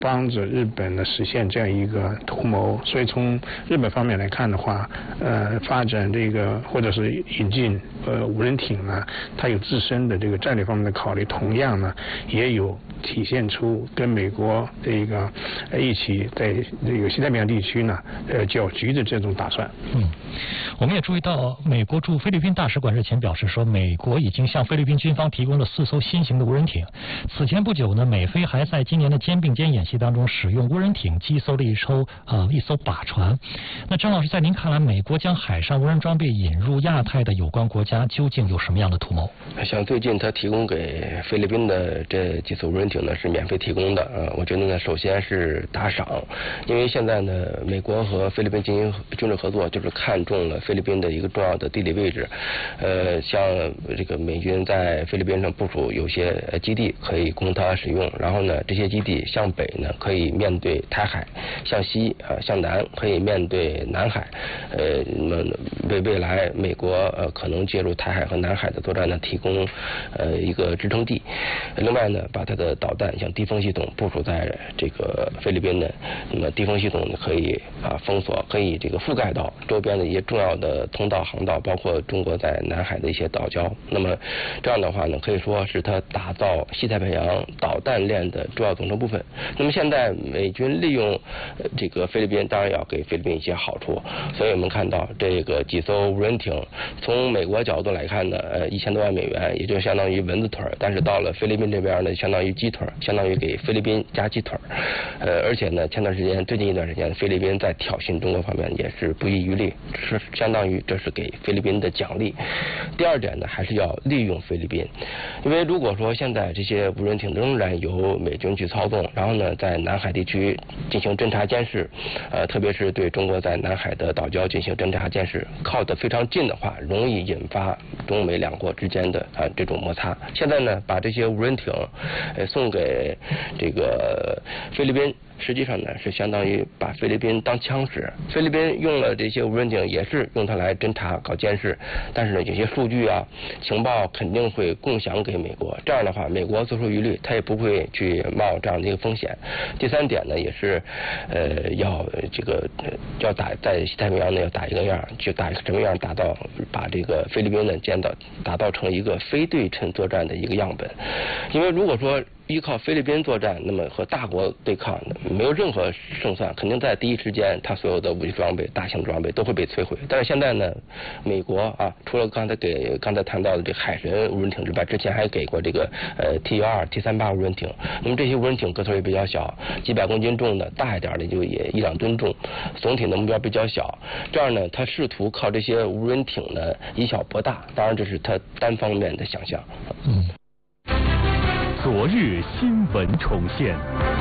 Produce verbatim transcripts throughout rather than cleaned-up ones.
帮着日本呢实现这样一个图谋，所以从日本方面来看的话，呃，发展这个或者是引进呃无人艇呢，它有自身的这个战略方面的考虑，同样呢也有体现出跟美国这个呃一起在这个西太平洋地区呢呃搅局的这种打算。 嗯，我们也注意到，美国驻菲律宾大使馆日前表示说，美国已经向菲律宾军方提供了四艘新型的无人艇。此前不久呢，美菲还在今年的肩并肩演习当中使用无人艇击搜了一艘呃一艘靶船。那张老师，在您看来，美国将海上无人装备引入亚太的有关国家，究竟有什么样的图谋？ 像最近他提供给菲律宾的这几艘无人艇呢，是免费提供的。呃，我觉得呢，首先是打赏，因为现在呢，美国和菲律宾进行军事合作，就是看中了菲律宾的一个重要的地理位置。呃，像这个美军在菲律宾上部署有些基地可以供它使用，然后呢，这些基地向北呢可以面对台海，向西啊、呃、向南可以面对南海。呃，那么为未来美国呃可能介入台海和南海的作战呢提供呃一个支撑地。另外呢，把它的导弹像低风系统部署在这个菲律宾呢，那么低风系统呢可以啊封锁，可以这个覆盖到周边的一些重要的通道航道，包括中国在南海的一些岛礁。那么这样的话呢，可以说是它打造西太平洋导弹链的重要组成部分。那么现在美军利用这个菲律宾，当然要给菲律宾一些好处，所以我们看到这个几艘无人艇，从美国角度来看呢，呃，一千多万美元，也就相当于蚊子腿，但是到了菲律宾这边呢，相当于鸡腿，相当于给菲律宾加鸡腿。呃，而且呢，前段时间，最近一段时间，菲律宾在挑衅中国方面也是不遗余力，是相当于这是给菲律宾的奖励。第二点呢，还是要利用菲律宾，因为如果说现在这些无人艇仍然由美军去操纵，然后呢，在南海地区进行侦察监视，呃，特别是对中国在南海的岛礁进行侦察监视，靠得非常近的话，容易引发中美两国之间的啊、呃、这种摩擦。现在呢，把这些无人艇呃送给这个菲律宾，实际上呢是相当于把菲律宾当枪使。菲律宾用了这些无人艇，也是用它来侦察、搞监视，但是呢，有些数据啊、情报肯定会共享给美国。这样的话，美国自出于力，他也不会去冒这样的一个风险。第三点呢，也是呃要这个要打在西太平洋呢要打一个样，就打什么样，打到把这个菲律宾呢建到打造成一个非对称作战的一个样本。因为如果说依靠菲律宾作战，那么和大国对抗没有任何胜算，肯定在第一时间，它所有的武器装备、大型装备都会被摧毁。但是现在呢，美国啊，除了刚才给刚才谈到的这海神无人艇之外，之前还给过这个呃 T 幺二、T 三八无人艇。那么这些无人艇个头也比较小，几百公斤重的，大一点的就也一两吨重，总体的目标比较小。这样呢，他试图靠这些无人艇呢以小博大，当然这是他单方面的想象。 嗯。 昨日新闻重现。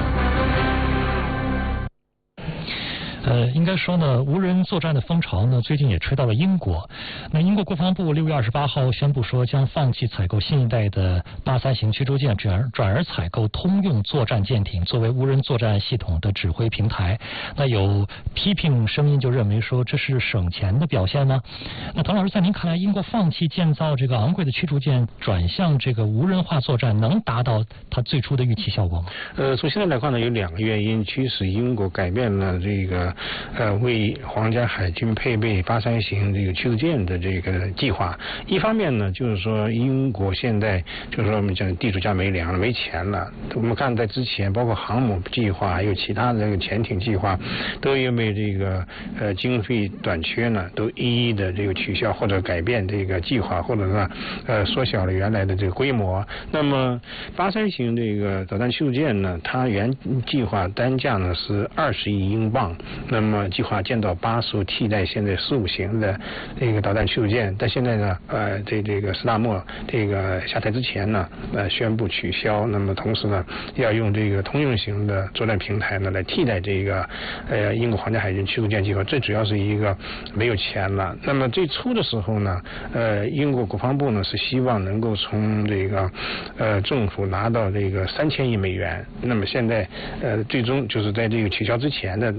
呃，应该说呢，无人作战的风潮呢，最近也吹到了英国。那英国国防部六月二十八号宣布说，将放弃采购新一代的八三型驱逐舰，转而转而采购通用作战舰艇作为无人作战系统的指挥平台。那有批评声音就认为说，这是省钱的表现吗？那滕老师，在您看来，英国放弃建造这个昂贵的驱逐舰，转向这个无人化作战，能达到它最初的预期效果吗？ 呃，从现在来看呢，有两个原因驱使英国改变了这个呃为皇家海军配备八三型这个驱逐舰的这个计划。一方面呢，就是说英国现在就是说我们讲地主家没粮了，没钱了。我们看在之前，包括航母计划，还有其他的这个潜艇计划，都因为这个呃经费短缺呢，都一一的这个取消或者改变这个计划，或者呢呃缩小了原来的这个规模。那么八三型这个导弹驱逐舰呢，它原计划单价呢是二十亿英镑，那么计划建造八艘替代现在十五型的这个导弹驱逐舰，但现在呢，呃，这这个斯大莫这个下台之前呢，呃，宣布取消。那么同时呢，要用这个通用型的作战平台呢来替代这个呃英国皇家海军驱逐舰计划。这主要是一个没有钱了。那么最初的时候呢，呃，英国国防部呢是希望能够从这个呃政府拿到这个三千亿美元。那么现在呃最终就是在这个取消之前的拿到的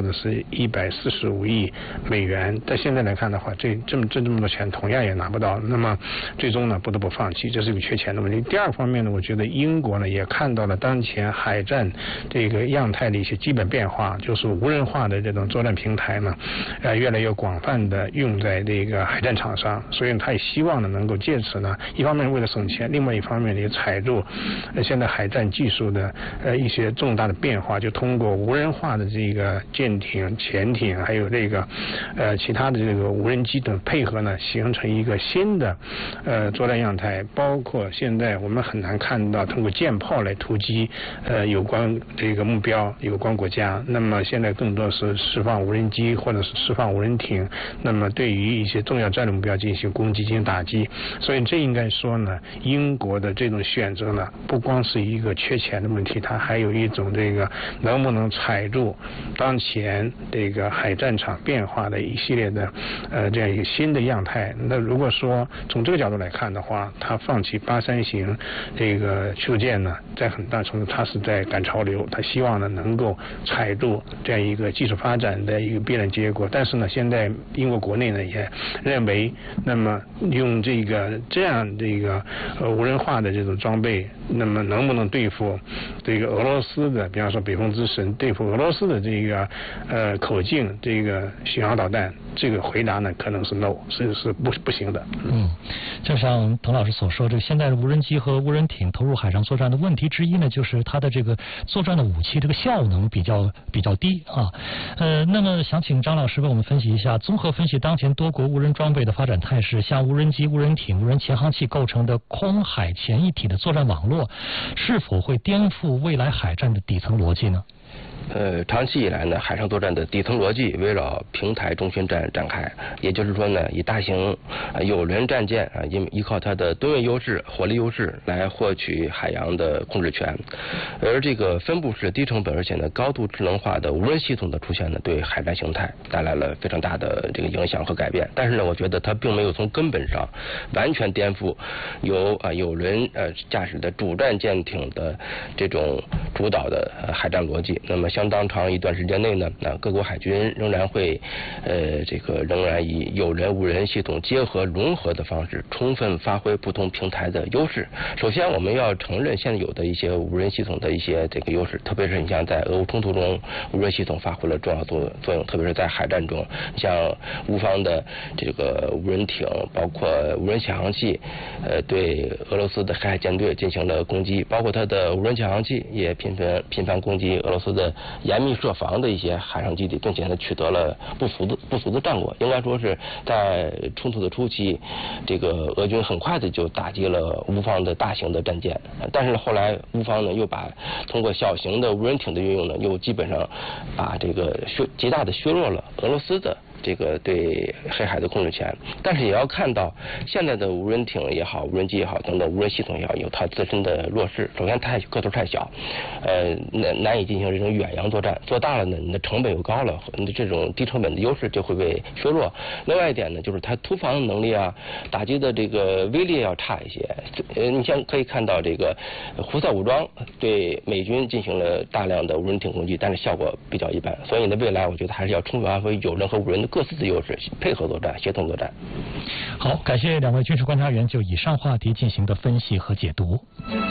的是一百四十五亿美元，但现在来看的话，这这么这这么多钱同样也拿不到，那么最终呢不得不放弃，这是一个缺钱的问题。第二方面呢，我觉得英国呢也看到了当前海战这个样态的一些基本变化，就是无人化的这种作战平台呢，呃越来越广泛的用在这个海战场上，所以他也希望呢能够借此呢，一方面为了省钱，另外一方面也踩住呃现在海战技术的呃一些重大的变化，就通过无人化的这个舰艇、潜艇，还有这个呃其他的这个无人机等配合呢，形成一个新的呃作战样态。包括现在我们很难看到通过舰炮来突击呃有关这个目标、有关国家。那么现在更多是释放无人机或者是释放无人艇，那么对于一些重要战略目标进行攻击、进行打击。所以这应该说呢，英国的这种选择呢，不光是一个缺钱的问题，它还有一种这个能不能踩住当前这个海战场变化的一系列的呃这样一个新的样态。那如果说从这个角度来看的话，它放弃八三型这个驱逐舰呢，在很大程度它是在赶潮流，它希望呢能够踩住这样一个技术发展的一个必然结果。但是呢，现在英国国内呢也认为，那么用这个这样这个呃无人化的这种装备，那么能不能对付这个俄罗斯的，比方说北风之神，对付俄罗斯的这个呃口径这个巡航导弹？这个回答呢可能是 no， 是是不不行的。 嗯，就像滕老师所说，这个现在的无人机和无人艇投入海上作战的问题之一呢，就是它的这个作战的武器这个效能比较比较低啊。呃，那么想请张老师为我们分析一下，综合分析当前多国无人装备的发展态势，像无人机、无人艇、无人潜航器构成的空海潜一体的作战网络，是否会颠覆未来海战的底层逻辑呢？ 呃，长期以来呢，海上作战的底层逻辑围绕平台中心战展开，也就是说呢，以大型呃有人战舰啊，依依靠它的吨位优势、火力优势来获取海洋的控制权。而这个分布式、低成本而且呢高度智能化的无人系统的出现呢，对海战形态带来了非常大的这个影响和改变。但是呢，我觉得它并没有从根本上完全颠覆由啊有人呃驾驶的主战舰艇的这种主导的呃海战逻辑。那么相当长一段时间内呢，那各国海军仍然会，呃，这个仍然以有人无人系统结合融合的方式，充分发挥不同平台的优势。首先，我们要承认现有的一些无人系统的一些这个优势，特别是你像在俄乌冲突中，无人系统发挥了重要作作用，特别是在海战中，像乌方的这个无人艇，包括无人潜航器，呃，对俄罗斯的黑海舰队进行了攻击，包括它的无人潜航器也频繁频繁攻击俄罗斯的严密设防的一些海上基地，并且呢取得了不俗的不俗的战果。应该说是在冲突的初期，这个俄军很快的就打击了乌方的大型的战舰，但是后来乌方呢又把通过小型的无人艇的运用呢，又基本上把这个削极大的削弱了俄罗斯的这个对黑海的控制权。但是也要看到现在的无人艇也好，无人机也好等等无人系统也好，有它自身的弱势。首先它个头太小，呃难难以进行这种远洋作战，做大了呢你的成本又高了，你的这种低成本的优势就会被削弱。另外一点呢，就是它突防能力啊，打击的这个威力要差一些。呃你像可以看到这个胡塞武装对美军进行了大量的无人艇攻击，但是效果比较一般。所以呢，未来我觉得还是要充分发挥有人和无人的各自的优势，配合作战、协同作战。 好，感谢两位军事观察员就以上话题进行的分析和解读。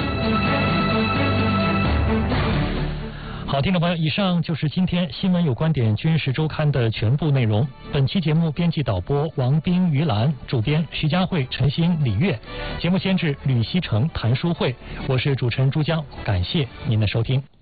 好，听众朋友，以上就是今天新闻有观点军事周刊的全部内容。本期节目编辑导播王斌、于兰，主编徐佳慧、陈鑫、李月，节目监制吕希成、谭淑慧，我是主持人朱江，感谢您的收听。